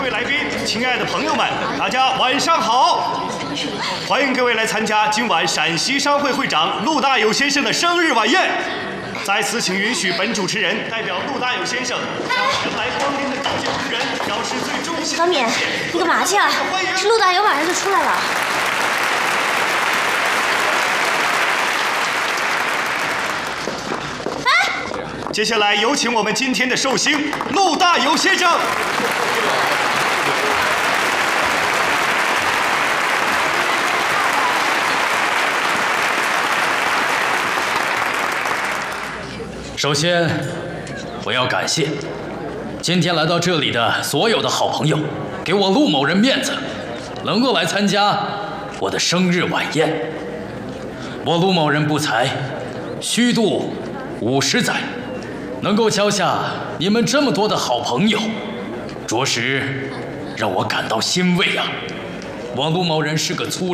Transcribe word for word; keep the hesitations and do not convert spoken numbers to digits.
位来宾，亲爱的朋友们，大家晚上好！欢迎各位来参加今晚陕西商会会长陆大有先生的生日晚宴。在此，请允许本主持人代表陆大有先生向前来光临的召见夫人表示最衷心的小敏，你干嘛去啊？这陆大有马上就出来了。 哎！接下来有请我们今天的寿星陆大有先生。 首先，我要感谢今天来到这里的所有的好朋友，给我陆某人面子，能够来参加我的生日晚宴。我陆某人不才，虚度五十载，能够交下你们这么多的好朋友，着实让我感到欣慰啊！我陆某人是个粗人。